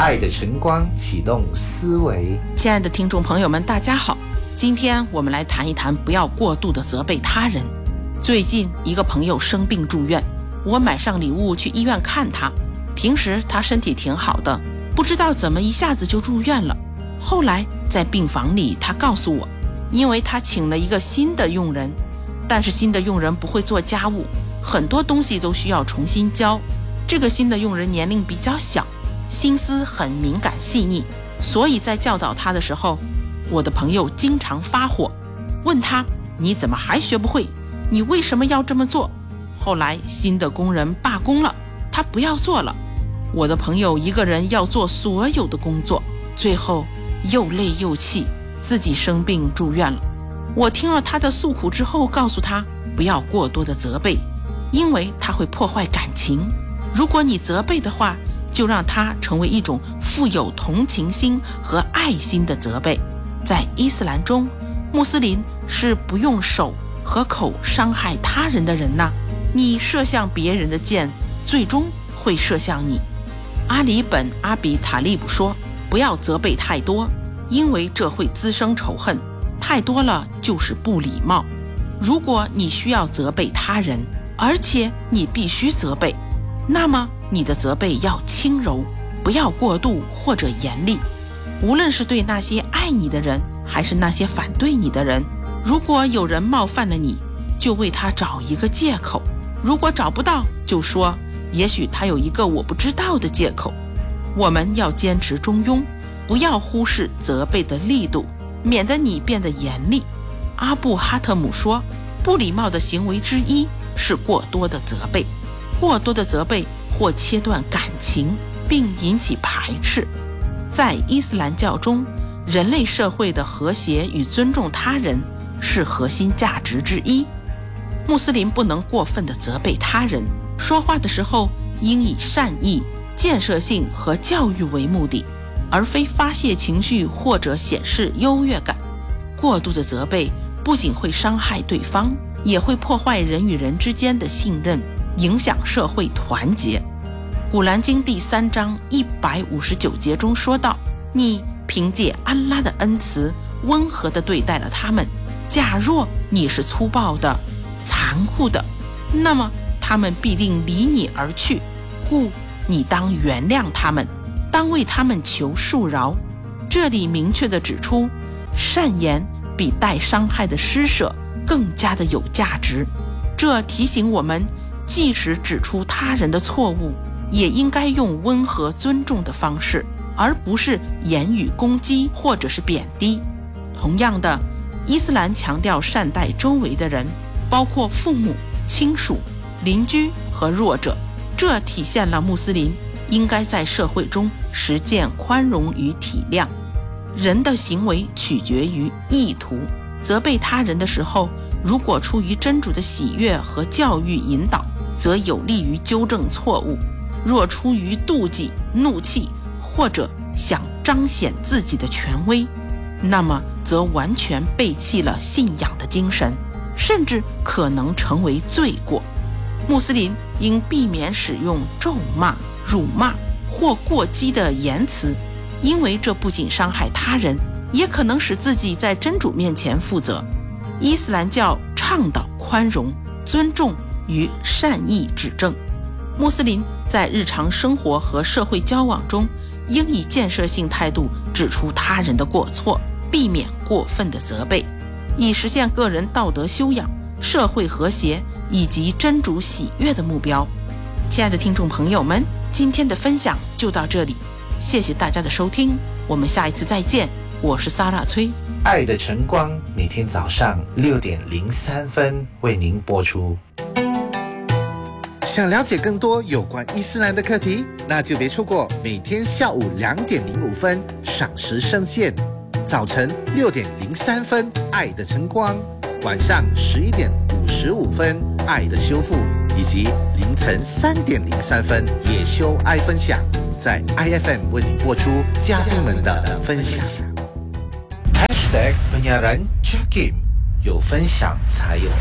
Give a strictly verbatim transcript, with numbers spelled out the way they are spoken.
爱的晨光启动思维。 亲爱的听众朋友们，大家好，今天我们来谈一谈不要过度的责备他人。最近一个朋友生病住院，我买上礼物去医院看他。平时他身体挺好的，不知道怎么一下子就住院了。后来在病房里，他告诉我，因为他请了一个新的佣人，但是新的佣人不会做家务，很多东西都需要重新教。这个新的佣人年龄比较小，心思很敏感细腻，所以在教导他的时候，我的朋友经常发火，问他，你怎么还学不会？你为什么要这么做？后来新的工人罢工了，他不要做了。我的朋友一个人要做所有的工作，最后又累又气，自己生病住院了。我听了他的诉苦之后，告诉他不要过多的责备，因为他会破坏感情。如果你责备的话，就让它成为一种富有同情心和爱心的责备。在伊斯兰中，穆斯林是不用手和口伤害他人的人呐。你射向别人的箭，最终会射向你。阿里本阿比塔利卜说，不要责备太多，因为这会滋生仇恨，太多了就是不礼貌。如果你需要责备他人，而且你必须责备，那么你的责备要轻柔，不要过度或者严厉。无论是对那些爱你的人，还是那些反对你的人，如果有人冒犯了你，就为他找一个借口，如果找不到，就说也许他有一个我不知道的借口。我们要坚持中庸，不要忽视责备的力度，免得你变得严厉。阿布哈特姆说，不礼貌的行为之一是过多的责备，过多的责备或切断感情，并引起排斥。在伊斯兰教中，人类社会的和谐与尊重他人是核心价值之一。穆斯林不能过分地责备他人，说话的时候应以善意、建设性和教育为目的，而非发泄情绪或者显示优越感。过度的责备不仅会伤害对方，也会破坏人与人之间的信任，影响社会团结。古兰经第三章一百五十九节中说道，你凭借安拉的恩慈温和地对待了他们，假若你是粗暴的、残酷的，那么他们必定离你而去，故你当原谅他们，当为他们求恕饶。这里明确地指出，善言比带伤害的施舍更加的有价值。这提醒我们，即使指出他人的错误，也应该用温和尊重的方式，而不是言语攻击或者是贬低。同样的，伊斯兰强调善待周围的人，包括父母、亲属、邻居和弱者。这体现了穆斯林应该在社会中实践宽容与体谅。人的行为取决于意图，责备他人的时候，如果出于真主的喜悦和教育引导，则有利于纠正错误；若出于妒忌、怒气，或者想彰显自己的权威，那么则完全背弃了信仰的精神，甚至可能成为罪过。穆斯林应避免使用咒骂、辱骂或过激的言辞，因为这不仅伤害他人，也可能使自己在真主面前负责。伊斯兰教倡导宽容、尊重与善意指正。穆斯林在日常生活和社会交往中，应以建设性态度指出他人的过错，避免过分的责备，以实现个人道德修养、社会和谐以及真主喜悦的目标。亲爱的听众朋友们，今天的分享就到这里，谢谢大家的收听，我们下一次再见。我是萨拉崔。 爱的晨光每天早上六点零三分为您播出。 想了解更多有关伊斯兰的课题，那就别错过每天下午两点零五分赏时圣线，早晨六点零三分爱的晨光，晚上十一点五十五分爱的修复，以及凌晨三点零三分野修爱分享，在 I F M 为你播出嘉宾们的分享。 Hashtag penyiaran Jakim， 有分享才有